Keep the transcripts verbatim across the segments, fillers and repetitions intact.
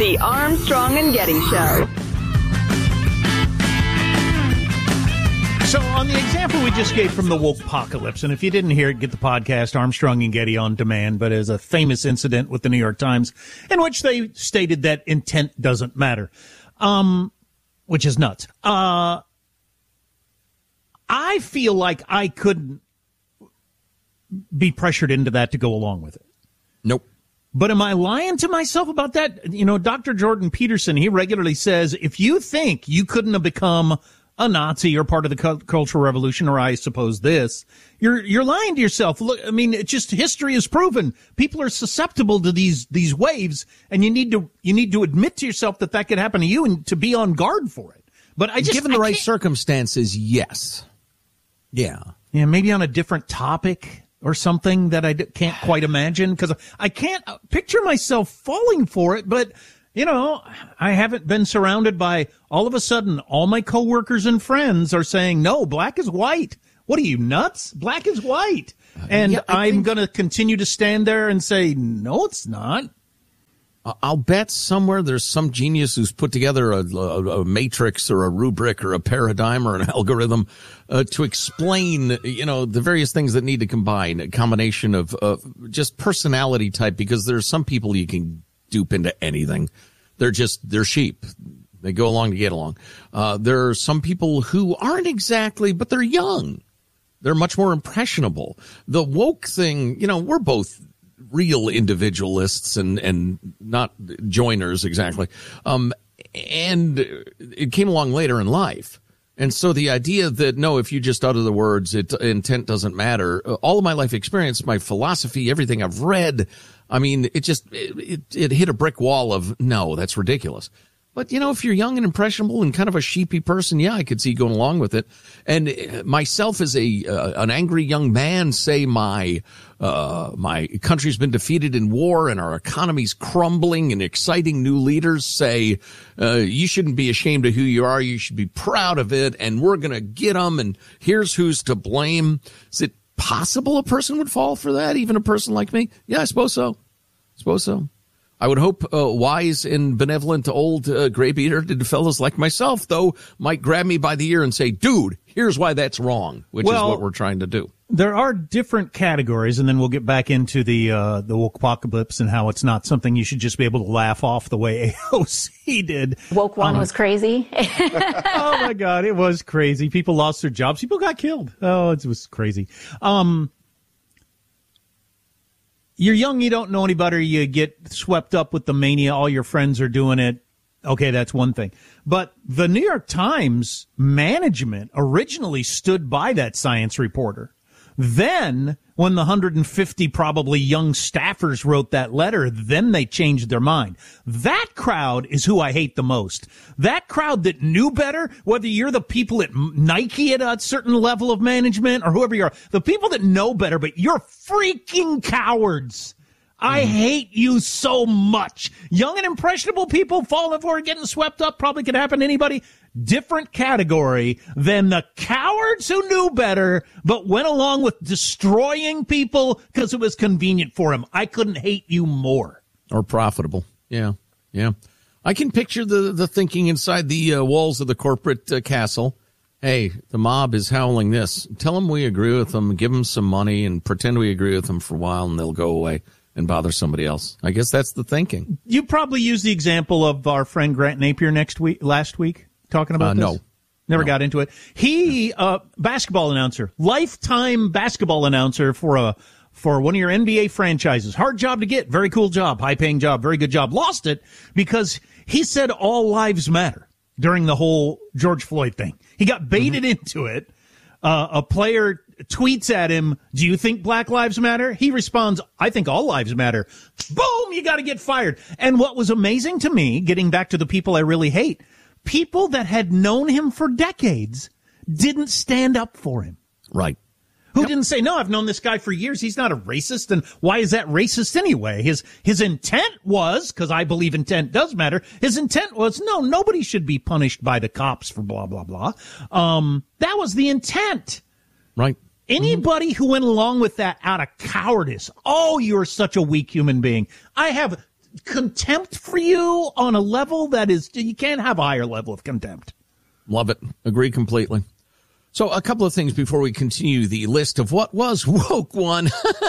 The Armstrong and Getty Show. So on the example we just gave from the woke-pocalypse, and if you didn't hear it, get the podcast Armstrong and Getty on demand, but as a famous incident with the New York Times in which they stated that intent doesn't matter, um, which is nuts. Uh, I feel like I couldn't be pressured into that to go along with it. Nope. But am I lying to myself about that? You know, Doctor Jordan Peterson, he regularly says, if you think you couldn't have become a Nazi or part of the cu- Cultural Revolution, or I suppose this, you're you're lying to yourself. Look, I mean, it's just history has proven people are susceptible to these these waves, and you need to you need to admit to yourself that that could happen to you and to be on guard for it. But I just given the I right can't- circumstances, yes, yeah, yeah, maybe on a different topic or something that I d- can't quite imagine, because I can't picture myself falling for it, but. You know, I haven't been surrounded by, all of a sudden, all my coworkers and friends are saying, no, black is white. What are you, nuts? Black is white. And yeah, I'm think... going to continue to stand there and say, no, it's not. I'll bet somewhere there's some genius who's put together a, a, a matrix or a rubric or a paradigm or an algorithm uh, to explain, you know, the various things that need to combine, a combination of uh, just personality type, because there's some people you can dupe into anything. They're just, they're sheep. They go along to get along. Uh, there are some people who aren't exactly, but they're young. They're much more impressionable. The woke thing, you know, we're both real individualists and, and not joiners exactly. Um, and it came along later in life. And so the idea that, no, if you just utter the words, it, intent doesn't matter. All of my life experience, my philosophy, everything I've read, I mean, it just, it, it, it hit a brick wall of, no, that's ridiculous. But, you know, if you're young and impressionable and kind of a sheepy person, yeah, I could see going along with it. And myself as a, uh, an angry young man, say my, uh, my country's been defeated in war and our economy's crumbling and exciting new leaders say, uh, you shouldn't be ashamed of who you are. You should be proud of it. And we're going to get them. And here's who's to blame. Is it possible a person would fall for that? Even a person like me? Yeah, I suppose so. I suppose so. I would hope uh, wise and benevolent old uh, gray-bearded fellows like myself, though, might grab me by the ear and say, dude, here's why that's wrong, which well, is what we're trying to do. There are different categories, and then we'll get back into the uh, the woke-apocalypse and how it's not something you should just be able to laugh off the way A O C did. Woke one um, was crazy. Oh, my God, it was crazy. People lost their jobs. People got killed. Oh, it was crazy. Um You're young, you don't know any better, you get swept up with the mania, all your friends are doing it. Okay, that's one thing. But the New York Times management originally stood by that science reporter. Then, when the one hundred fifty probably young staffers wrote that letter, then they changed their mind. That crowd is who I hate the most. That crowd that knew better, whether you're the people at Nike at a certain level of management or whoever you are, the people that know better, but you're freaking cowards. I hate you so much. Young and impressionable people falling for it, getting swept up, probably could happen to anybody. Different category than the cowards who knew better, but went along with destroying people because it was convenient for them. I couldn't hate you more. Or profitable. Yeah, yeah. I can picture the, the thinking inside the uh, walls of the corporate uh, castle. Hey, the mob is howling this. Tell them we agree with them, give them some money, and pretend we agree with them for a while, and they'll go away and bother somebody else. I guess that's the thinking. You probably use the example of our friend Grant Napier next week, last week, talking about uh, this. No. Never no. got into it. He, uh, basketball announcer, lifetime basketball announcer for a, for one of your N B A franchises. Hard job to get. Very cool job. High paying job. Very good job. Lost it because he said all lives matter during the whole George Floyd thing. He got baited mm-hmm. into it. Uh, a player tweets at him, do you think Black Lives Matter? He responds, I think all lives matter. Boom, you got to get fired. And what was amazing to me, getting back to the people I really hate, people that had known him for decades didn't stand up for him. Right. Who yep. didn't say, no, I've known this guy for years. He's not a racist. And why is that racist anyway? His, his intent was, because I believe intent does matter. His intent was, no, nobody should be punished by the cops for blah, blah, blah. Um, that was the intent. Right. Anybody mm-hmm. who went along with that out of cowardice, oh, you're such a weak human being. I have contempt for you on a level that is, you can't have a higher level of contempt. Love it. Agree completely. So a couple of things before we continue the list of what was woke one.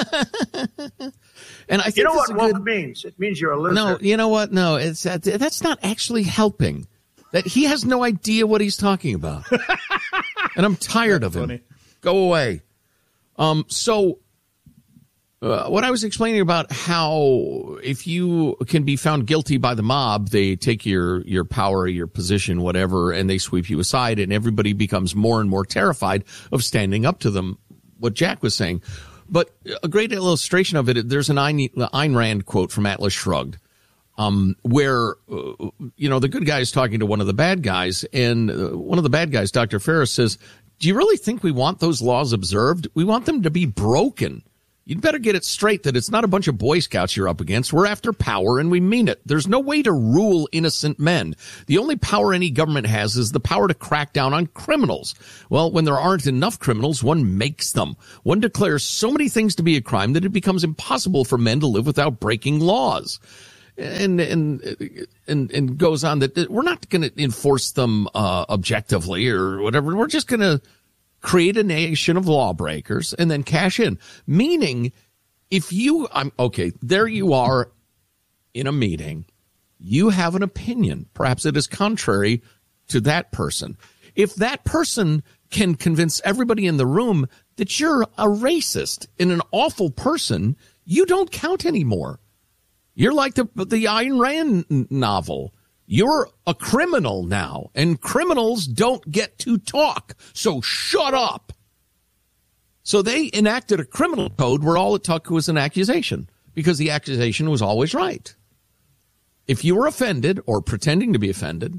And I think you know what woke good, means? It means you're a loser. No, you know what? No, it's that's not actually helping. That he has no idea what he's talking about. And I'm tired That's of him. funny. Go away. Um, so uh, what I was explaining about how if you can be found guilty by the mob, they take your, your power, your position, whatever, and they sweep you aside, and everybody becomes more and more terrified of standing up to them, what Jack was saying. But a great illustration of it, there's an Ayn, Ayn Rand quote from Atlas Shrugged, um, where, uh, you know, the good guy is talking to one of the bad guys, and uh, one of the bad guys, Doctor Ferris, says, do you really think we want those laws observed? We want them to be broken. You'd better get it straight that it's not a bunch of Boy Scouts you're up against. We're after power, and we mean it. There's no way to rule innocent men. The only power any government has is the power to crack down on criminals. Well, when there aren't enough criminals, one makes them. One declares so many things to be a crime that it becomes impossible for men to live without breaking laws. And and and and goes on that we're not going to enforce them uh, objectively or whatever. We're just going to create a nation of lawbreakers and then cash in. Meaning, if you, I'm okay, there you are in a meeting. You have an opinion. Perhaps it is contrary to that person. If that person can convince everybody in the room that you're a racist and an awful person, you don't count anymore. You're like the the Ayn Rand novel. You're a criminal now, and criminals don't get to talk, so shut up. So they enacted a criminal code where all it took was an accusation, because the accusation was always right. If you were offended or pretending to be offended,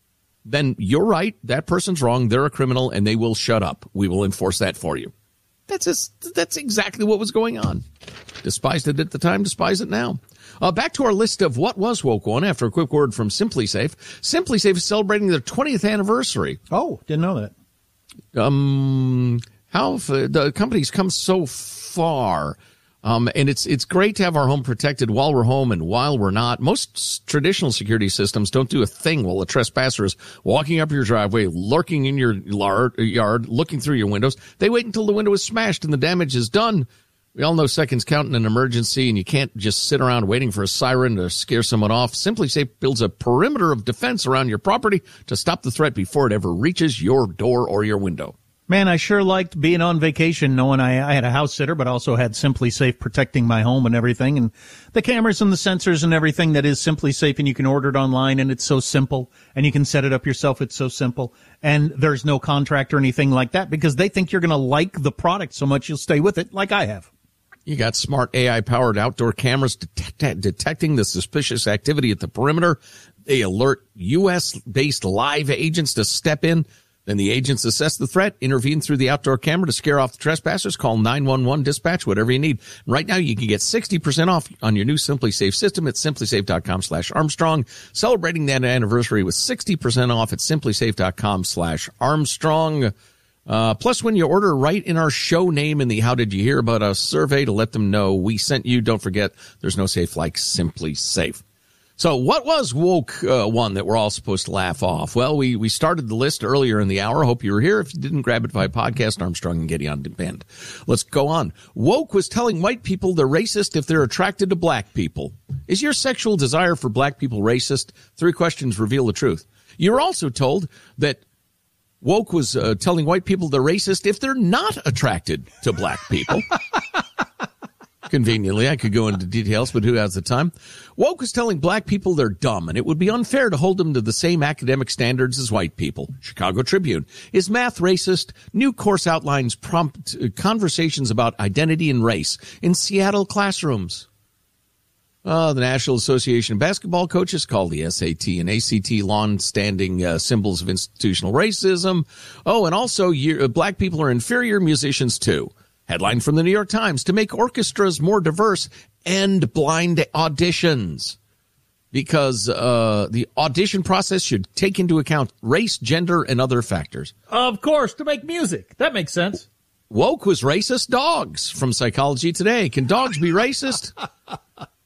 then you're right, that person's wrong, they're a criminal, and they will shut up. We will enforce that for you. That's just, that's exactly what was going on. Despised it at the time, despise it now. Uh, back to our list of what was woke one after a quick word from Simply Safe. Simply Safe is celebrating their twentieth anniversary. Oh, didn't know that. Um, how uh, the company's come so far. Um, and it's it's great to have our home protected while we're home and while we're not. Most s- traditional security systems don't do a thing while a trespasser is walking up your driveway, lurking in your lar- yard, looking through your windows. They wait until the window is smashed and the damage is done. We all know seconds count in an emergency, and you can't just sit around waiting for a siren to scare someone off. Simply Safe builds a perimeter of defense around your property to stop the threat before it ever reaches your door or your window. Man, I sure liked being on vacation, knowing I, I had a house sitter, but also had Simply Safe protecting my home and everything, and the cameras and the sensors and everything that is Simply Safe, and you can order it online, and it's so simple, and you can set it up yourself. It's so simple, and there's no contract or anything like that because they think you're going to like the product so much you'll stay with it, like I have. You got smart A I-powered outdoor cameras detect- detecting the suspicious activity at the perimeter. They alert U S-based live agents to step in. Then the agents assess the threat, intervene through the outdoor camera to scare off the trespassers, call nine one one, dispatch, whatever you need. Right now, you can get sixty percent off on your new Simply Safe system at simplysafe.com slash Armstrong. Celebrating that anniversary with sixty percent off at simplysafe.com slash Armstrong. Uh, plus, when you order, write in our show name in the How Did You Hear About Us survey to let them know we sent you. Don't forget, there's no safe like Simply Safe. So what was woke uh, one that we're all supposed to laugh off? Well, we, we started the list earlier in the hour. Hope you were here. If you didn't, grab it via podcast, Armstrong and Getty on demand. Let's go on. Woke was telling white people they're racist if they're attracted to black people. Is your sexual desire for black people racist? Three questions reveal the truth. You're also told that woke was uh, telling white people they're racist if they're not attracted to black people. Conveniently, I could go into details, but who has the time? Woke was telling black people they're dumb, and it would be unfair to hold them to the same academic standards as white people. Chicago Tribune. Is math racist? New course outlines prompt uh, conversations about identity and race in Seattle classrooms. Uh, the National Association of Basketball Coaches call the S A T and A C T long-standing uh, symbols of institutional racism. Oh, and also uh, black people are inferior musicians, too. Headline from the New York Times, to make orchestras more diverse, end blind auditions. Because uh, the audition process should take into account race, gender, and other factors. Of course, to make music. That makes sense. Woke was racist dogs from Psychology Today. Can dogs be racist?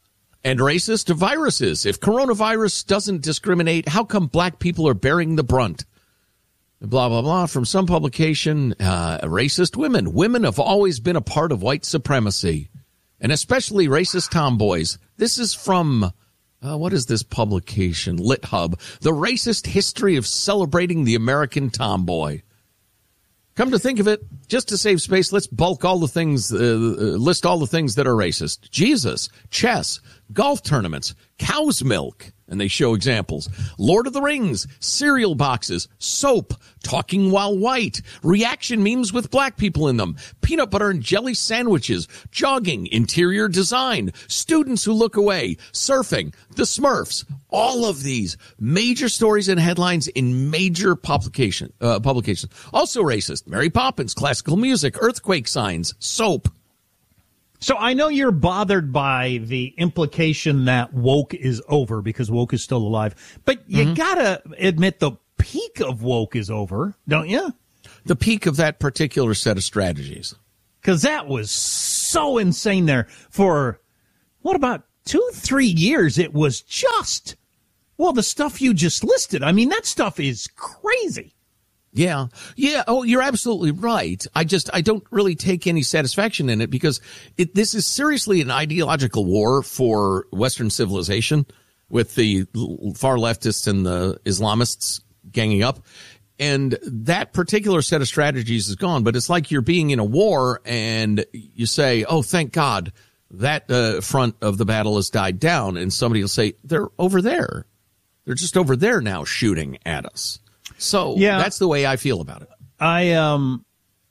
And racist to viruses. If coronavirus doesn't discriminate, how come black people are bearing the brunt? Blah, blah, blah. From some publication, uh, racist women. Women have always been a part of white supremacy, and especially racist tomboys. This is from, uh, what is this publication? LitHub. The Racist History of Celebrating the American Tomboy. Come to think of it, just to save space, let's bulk all the things, uh, list all the things that are racist. Jesus, chess, golf tournaments, cow's milk, and they show examples. Lord of the Rings, cereal boxes, soap, talking while white, reaction memes with black people in them, peanut butter and jelly sandwiches, jogging, interior design, students who look away, surfing, the Smurfs. All of these major stories and headlines in major publication, uh, publications. Also racist. Mary Poppins, classical music, earthquake signs, soap. So I know you're bothered by the implication that woke is over because woke is still alive, but you mm-hmm. gotta admit the peak of woke is over, don't you? The peak of that particular set of strategies. Because that was so insane there for, what, about two, three years? It was just, well, the stuff you just listed. I mean, that stuff is crazy. Yeah. Yeah. Oh, you're absolutely right. I just, I don't really take any satisfaction in it because it, this is seriously an ideological war for Western civilization with the far leftists and the Islamists ganging up. And that particular set of strategies is gone, but it's like you're being in a war and you say, oh, thank God that uh, front of the battle has died down. And somebody will say, they're over there. They're just over there now shooting at us. So yeah, that's the way I feel about it. I, um,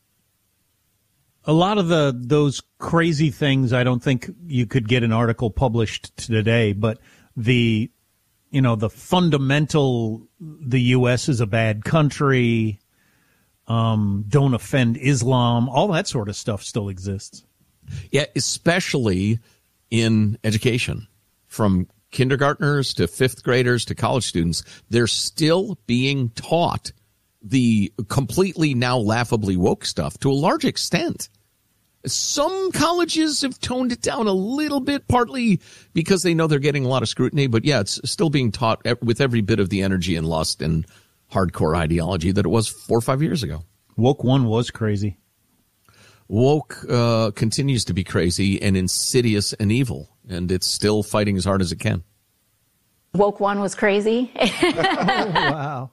a lot of the, those crazy things, I don't think you could get an article published today, but the, you know, the fundamental, the U S is a bad country, um, don't offend Islam, all that sort of stuff still exists. Yeah, especially in education, from kindergartners to fifth graders to college students, they're still being taught the completely now laughably woke stuff to a large extent. Some colleges have toned it down a little bit, partly because they know they're getting a lot of scrutiny. But yeah, it's still being taught with every bit of the energy and lust and hardcore ideology that it was four or five years ago. Woke one was crazy. Woke uh, continues to be crazy and insidious and evil, and it's still fighting as hard as it can. Woke one was crazy. Oh, wow.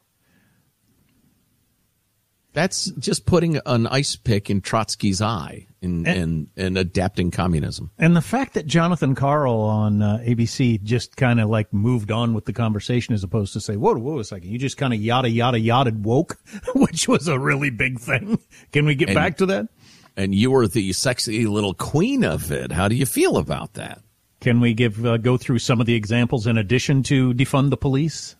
That's just putting an ice pick in Trotsky's eye and, and, and, and adapting communism. And the fact that Jonathan Karl on uh, A B C just kind of like moved on with the conversation as opposed to say, whoa, whoa a second, you just kind of yada, yada, yada woke, which was a really big thing. Can we get and, back to that? And you were the sexy little queen of it. How do you feel about that? Can we give uh, go through some of the examples in addition to defund the police?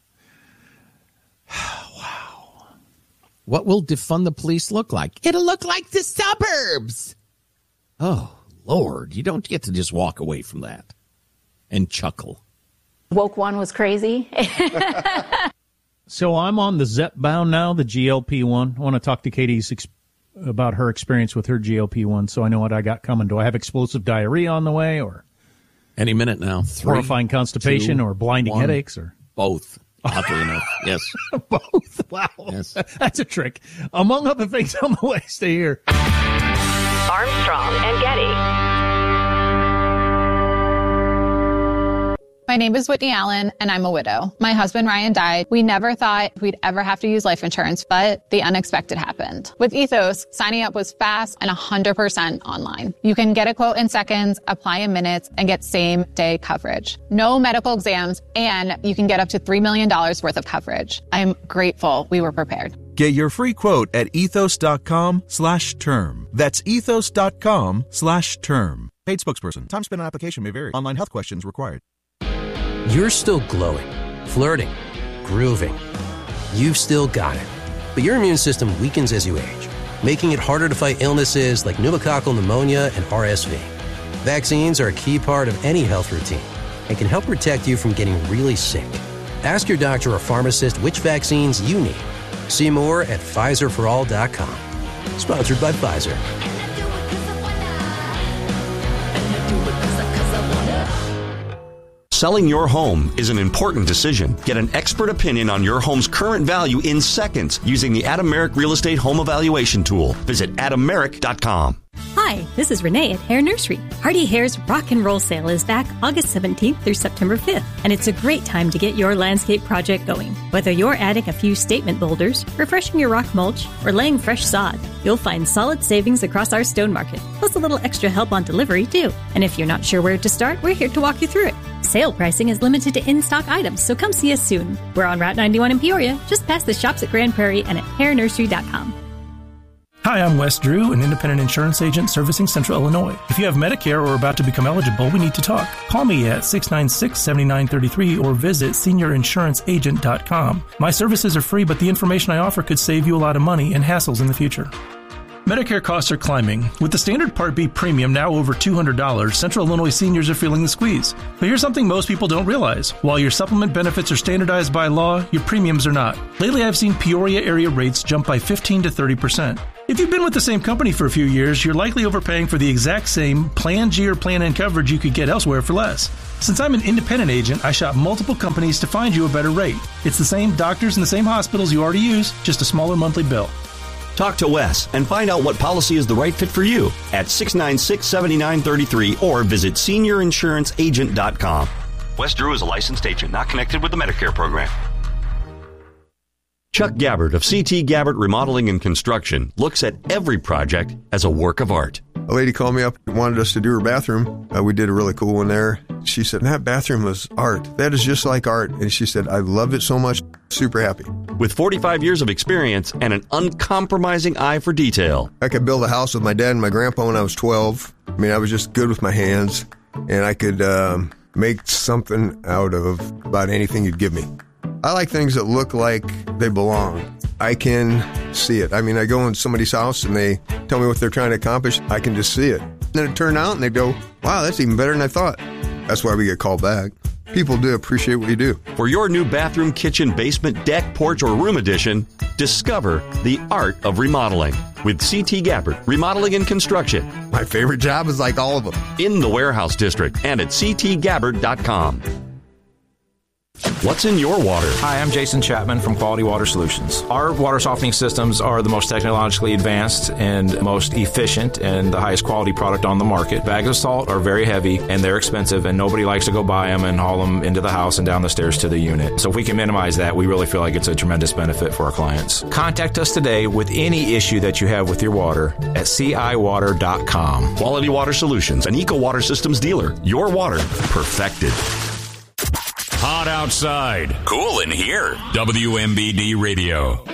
Wow. What will defund the police look like? It'll look like the suburbs. Oh, Lord, you don't get to just walk away from that and chuckle. Woke one was crazy. So I'm on the Zepbound now, the G L P one. I want to talk to Katie's ex- about her experience with her G L P one so I know what I got coming. Do I have explosive diarrhea on the way or any minute now? Three, horrifying constipation two, or blinding one. headaches or both? Oddly enough, yes. Both. Wow. Yes. That's a trick. Among other things on the way. Stay here. Armstrong and Getty. My name is Whitney Allen, and I'm a widow. My husband, Ryan, died. We never thought we'd ever have to use life insurance, but the unexpected happened. With Ethos, signing up was fast and one hundred percent online. You can get a quote in seconds, apply in minutes, and get same-day coverage. No medical exams, and you can get up to three million dollars worth of coverage. I'm grateful we were prepared. Get your free quote at ethos.com slash term. That's ethos.com slash term. Paid spokesperson. Time spent on application may vary. Online health questions required. You're still glowing, flirting, grooving. You've still got it. But your immune system weakens as you age, making it harder to fight illnesses like pneumococcal pneumonia and R S V. Vaccines are a key part of any health routine and can help protect you from getting really sick. Ask your doctor or pharmacist which vaccines you need. See more at Pfizer for all dot com. Sponsored by Pfizer. Selling your home is an important decision. Get an expert opinion on your home's current value in seconds using the Adam Merrick Real Estate Home Evaluation Tool. Visit adam merrick dot com. Hi, this is Renee at Hair Nursery. Hardy Hair's Rock and Roll Sale is back August seventeenth through September fifth, and it's a great time to get your landscape project going. Whether you're adding a few statement boulders, refreshing your rock mulch, or laying fresh sod, you'll find solid savings across our stone market, plus a little extra help on delivery, too. And if you're not sure where to start, we're here to walk you through it. Sale pricing is limited to in-stock items, so come see us soon. We're on Route ninety-one in Peoria, just past the shops at Grand Prairie and at hair nursery dot com. Hi, I'm Wes Drew, an independent insurance agent servicing Central Illinois. If you have Medicare or are about to become eligible, we need to talk. Call me at six nine six, seven nine three three or visit senior insurance agent dot com. My services are free, but the information I offer could save you a lot of money and hassles in the future. Medicare costs are climbing. With the standard Part B premium now over two hundred dollars, Central Illinois seniors are feeling the squeeze. But here's something most people don't realize. While your supplement benefits are standardized by law, your premiums are not. Lately, I've seen Peoria area rates jump by fifteen to thirty percent. If you've been with the same company for a few years, you're likely overpaying for the exact same Plan G or Plan N coverage you could get elsewhere for less. Since I'm an independent agent, I shop multiple companies to find you a better rate. It's the same doctors and the same hospitals you already use, just a smaller monthly bill. Talk to Wes and find out what policy is the right fit for you at six nine six, seven nine three three or visit senior insurance agent dot com. Wes Drew is a licensed agent not connected with the Medicare program. Chuck Gabbard of C T Gabbard Remodeling and Construction looks at every project as a work of art. A lady called me up and wanted us to do her bathroom. Uh, we did a really cool one there. She said, that bathroom was art. That is just like art. And she said, I loved it so much. Super happy. With forty-five years of experience and an uncompromising eye for detail. I could build a house with my dad and my grandpa when I was twelve. I mean, I was just good with my hands. And I could um, make something out of about anything you'd give me. I like things that look like they belong. I can see it. I mean, I go in somebody's house and they tell me what they're trying to accomplish. I can just see it. Then it turned out and they go, wow, that's even better than I thought. That's why we get called back. People do appreciate what you do. For your new bathroom, kitchen, basement, deck, porch, or room addition, discover the art of remodeling with C T Gabbard Remodeling and Construction. My favorite job is like all of them. In the Warehouse District and at c t gabbard dot com. What's in your water? Hi, I'm Jason Chapman from Quality Water Solutions. Our water softening systems are the most technologically advanced and most efficient and the highest quality product on the market. Bags of salt are very heavy and they're expensive, and nobody likes to go buy them and haul them into the house and down the stairs to the unit. So if we can minimize that, we really feel like it's a tremendous benefit for our clients. Contact us today with any issue that you have with your water at c i water dot com. Quality Water Solutions, an Eco Water Systems dealer. Your water perfected. Hot outside, cool in here. W M B D Radio.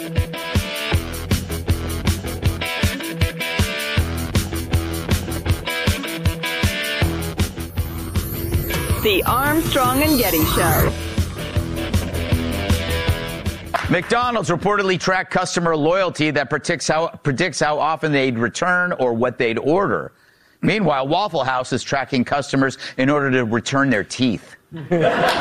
The Armstrong and Getty Show. McDonald's reportedly tracked customer loyalty that predicts how, predicts how often they'd return or what they'd order. Meanwhile, Waffle House is tracking customers in order to return their teeth. They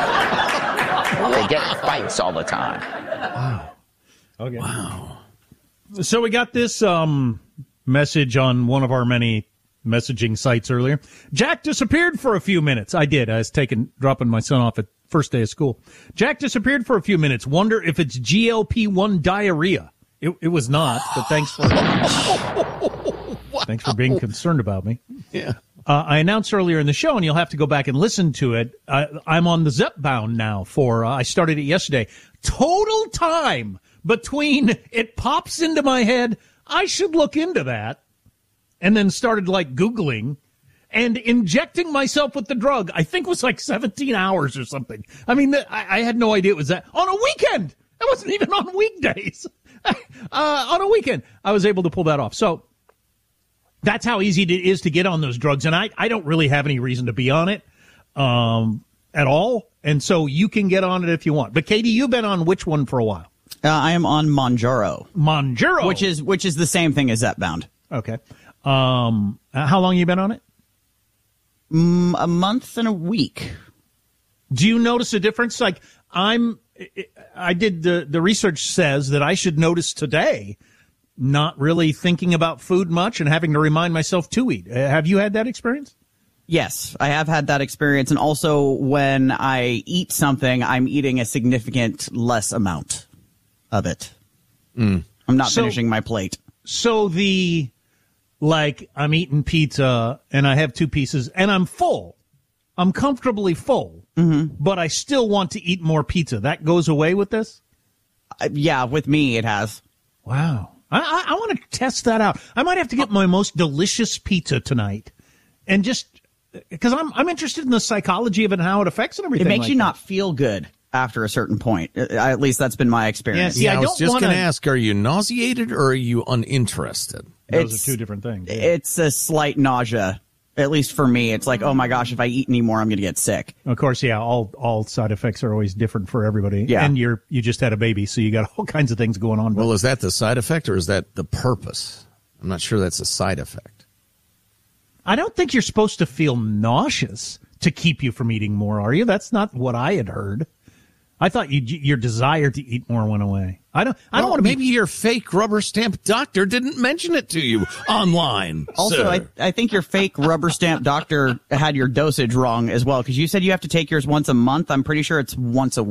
get fights all the time. Wow. Okay. Wow. So we got this um, message on one of our many messaging sites earlier. Jack disappeared for a few minutes. I did. I was taking, dropping my son off at first day of school. Jack disappeared for a few minutes. Wonder if it's G L P one diarrhea. It, it was not, but thanks for wow. thanks for being concerned about me. Yeah. Uh, I announced earlier in the show, and you'll have to go back and listen to it. Uh, I'm on the Zepbound now for, uh, I started it yesterday. Total time between it pops into my head, I should look into that, and then started like Googling and injecting myself with the drug. I think it was like seventeen hours or something. I mean, I, I had no idea it was that. On a weekend! It wasn't even on weekdays. uh, on a weekend, I was able to pull that off. So, that's how easy it is to get on those drugs. And I, I don't really have any reason to be on it um, at all. And so you can get on it if you want. But, Katie, you've been on which one for a while? Uh, I am on Mounjaro. Mounjaro? Which is which is the same thing as Zepbound. Okay. Um, how long have you been on it? Mm, a month and a week. Do you notice a difference? Like, I'm, I did, the, the research says that I should notice today not really thinking about food much and having to remind myself to eat. Uh, have you had that experience? Yes, I have had that experience. And also when I eat something, I'm eating a significant less amount of it. Mm. I'm not So- finishing my plate. So the, like, I'm eating pizza and I have two pieces and I'm full. I'm comfortably full, Mm-hmm. but I still want to eat more pizza. That goes away with this? Uh, yeah, with me, it has. Wow. I, I, I want to test that out. I might have to get my most delicious pizza tonight and just, because I'm, I'm interested in the psychology of it and how it affects and everything. It makes like you that. not feel good after a certain point. Uh, At least that's been my experience. Yeah, see, Yeah, I, I was don't just wanna- going to ask, are you nauseated or are you uninterested? Those It's- are two different things. Yeah. It's a slight nausea. At least for me, it's like, oh my gosh, if I eat any more, I'm going to get sick. Of course, yeah, all all side effects are always different for everybody. Yeah. And you're you just had a baby, so you got all kinds of things going on. Well, is that the side effect or is that the purpose? I'm not sure that's a side effect. I don't think you're supposed to feel nauseous to keep you from eating more, are you? That's not what I had heard. I thought you, your desire to eat more went away. I don't. I don't Well, want to. maybe your fake rubber stamp doctor didn't mention it to you online. Also, sir. I, I think your fake rubber stamp doctor had your dosage wrong as well, because you said you have to take yours once a month. I'm pretty sure it's once a